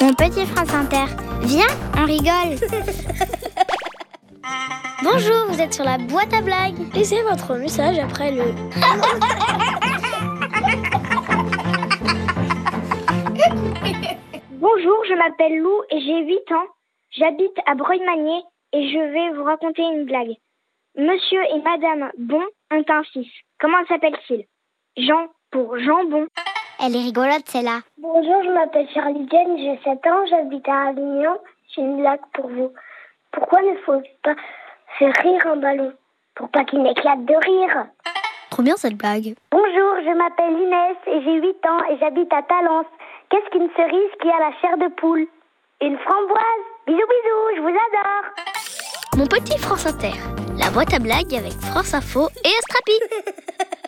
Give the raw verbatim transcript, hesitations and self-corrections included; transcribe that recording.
Mon petit France Inter, viens, on rigole. Bonjour, vous êtes sur la boîte à blagues. Laissez votre message après le... Bonjour, je m'appelle Lou et j'ai huit ans. J'habite à Breuil-Magné et je vais vous raconter une blague. Monsieur et Madame Bon ont un fils. Comment s'appelle-t-il? Jean pour jambon. Elle est rigolote, celle-là. Bonjour, je m'appelle Charlie Jen, j'ai sept ans, j'habite à Avignon. J'ai une blague pour vous. Pourquoi ne faut pas faire rire un ballon? Pour pas qu'il n'éclate de rire. Trop bien cette blague. Bonjour, je m'appelle Inès et j'ai huit ans et j'habite à Talence. Qu'est-ce qu'une cerise qui a la chair de poule? Une framboise. Bisous, bisous, je vous adore. Mon petit France Inter, la boîte à blagues avec France Info et Astrapi.